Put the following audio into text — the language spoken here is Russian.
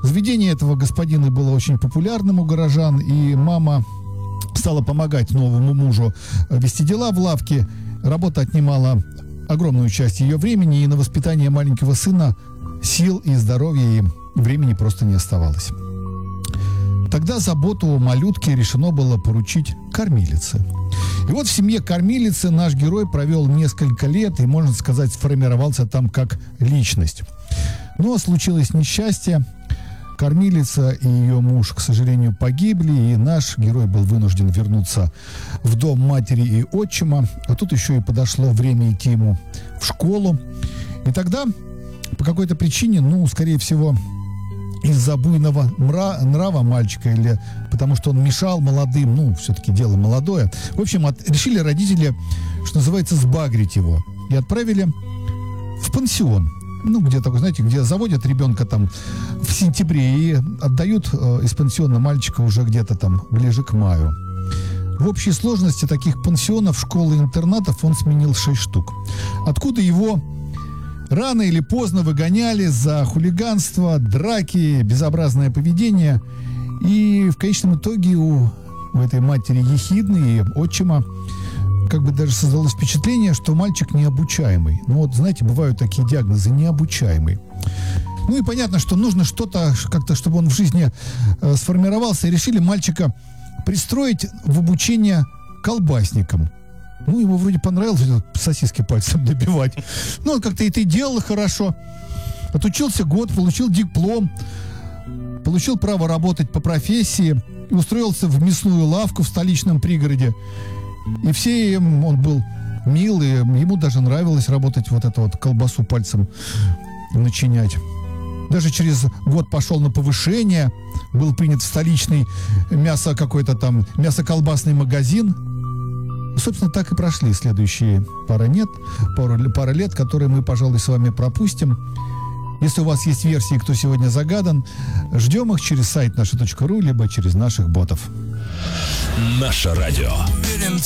Заведение этого господина было очень популярным у горожан, и мама стала помогать новому мужу вести дела в лавке. Работа отнимала огромную часть ее времени, и на воспитание маленького сына сил и здоровья и времени просто не оставалось. Тогда заботу о малютке решено было поручить кормилице. И вот в семье кормилицы наш герой провел несколько лет и, можно сказать, сформировался там как личность. Но случилось несчастье. Кормилица и ее муж, к сожалению, погибли, и наш герой был вынужден вернуться в дом матери и отчима. А тут еще и подошло время идти ему в школу. И тогда, по какой-то причине, скорее всего, из-за буйного нрава мальчика или потому что он мешал молодым, все-таки дело молодое. В общем, решили родители, что называется, сбагрить его. И отправили в пансион. Где такой, знаете, где заводят ребенка там в сентябре и отдают из пансиона мальчика уже где-то там ближе к маю. В общей сложности таких пансионов, школ и интернатов он сменил 6 штук. Откуда его рано или поздно выгоняли за хулиганство, драки, безобразное поведение. И в конечном итоге у этой матери ехидной и отчима даже создалось впечатление, что мальчик необучаемый. Знаете, бывают такие диагнозы: необучаемый. И понятно, что нужно что-то, как-то, чтобы он в жизни сформировался. И решили мальчика пристроить в обучение колбасником. Ему вроде понравилось сосиски пальцем добивать. Он как-то это и делал хорошо. Отучился год, получил диплом, получил право работать по профессии и устроился в мясную лавку в столичном пригороде. И всем он был мил, и ему даже нравилось работать колбасу пальцем начинять. Даже через год пошел на повышение, был принят в столичный мясоколбасный магазин. Собственно, так и прошли следующие пара лет, которые мы, пожалуй, с вами пропустим. Если у вас есть версии, кто сегодня загадан, ждем их через сайт наша.ру, либо через наших ботов. Наше радио.